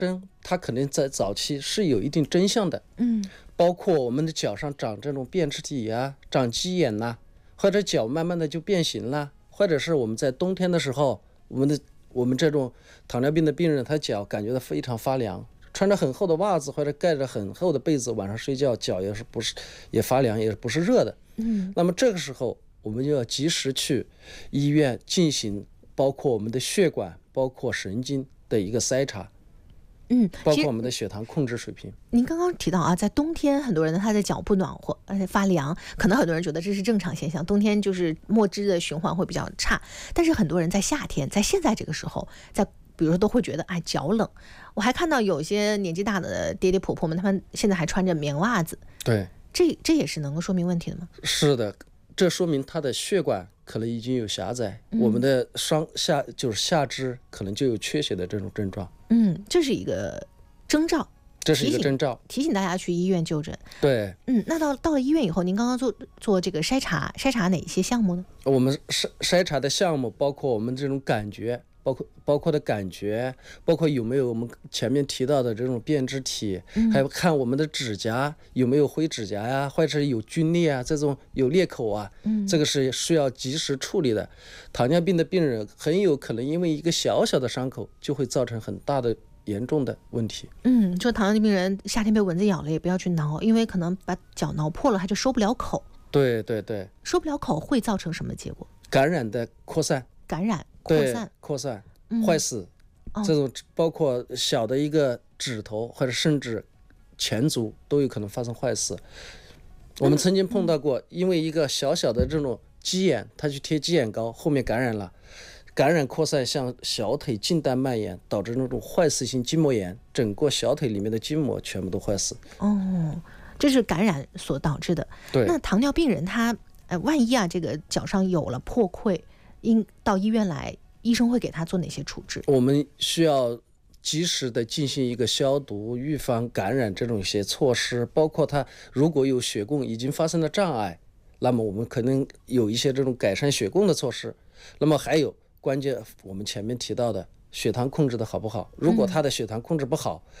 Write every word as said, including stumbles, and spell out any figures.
征，它可能在早期是有一定真相的。 嗯， 包括我们的脚上长这种变质体啊，长鸡眼呐、啊，或者脚慢慢的就变形了，或者是我们在冬天的时候，我们的我们这种糖尿病的病人，他脚感觉到非常发凉，穿着很厚的袜子或者盖着很厚的被子，晚上睡觉脚也是不是也发凉，也不是热的。 嗯， 那么这个时候我们就要及时去医院进行包括我们的血管、包括神经的一个筛查。 嗯， 包括我们的血糖控制水平。 您刚刚提到啊，在冬天很多人他的脚不暖和，而且发凉，可能很多人觉得这是正常现象，冬天就是末肢的循环会比较差。但是很多人在夏天，在现在这个时候，在比如说都会觉得哎脚冷。我还看到有些年纪大的爹爹婆婆们，他们现在还穿着棉袜子。 对， 这这也是能够说明问题的吗？ 是的，这说明他的血管可能已经有狭窄， 嗯、 我们的双下就是下肢可能就有缺血的这种症状。 嗯，这是一个征兆， 这是一个征兆， 提醒大家去医院就诊。 对， 嗯，那到到了医院以后，您刚刚做做这个筛查，筛查哪些项目呢？ 我们筛筛查的项目包括我们这种感觉，包括包括的感觉，包括有没有我们前面提到的这种变质体， 嗯、 还有看我们的指甲有没有灰指甲呀，或者是有皲裂啊，这种有裂口啊， 嗯， 这个是需要及时处理的。糖尿病的病人很有可能因为一个小小的伤口就会造成很大的严重的问题。 嗯，就糖尿病病人夏天被蚊子咬了也不要去挠，因为可能把脚挠破了，他就收不了口。 对对对， 收不了口会造成什么结果？ 感染的扩散， 感染扩散， 扩散、 嗯、 坏死、哦，这种包括小的一个指头或者甚至前足都有可能发生坏死。我们曾经碰到过，因为一个小小的这种鸡眼，他去贴鸡眼膏，后面感染了。感染扩散向小腿近代蔓延，导致那种坏死性筋膜炎，整个小腿里面的筋膜全部都坏死。 哦，这是感染所导致的。 对， 那糖尿病人他呃，万一啊这个脚上有了破溃，应到医院来，医生会给他做哪些处置？ 我们需要及时的进行一个消毒、预防感染这种一些措施，包括他如果有血供已经发生了障碍，那么我们可能有一些这种改善血供的措施。那么还有关键，我们前面提到的血糖控制的好不好？如果他的血糖控制不好，